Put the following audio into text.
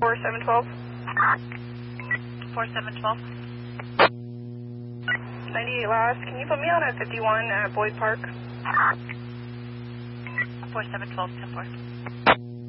4712. 4712. 98 lost. Can you put me on at 51 at Boyd Park? 4712, 10-4.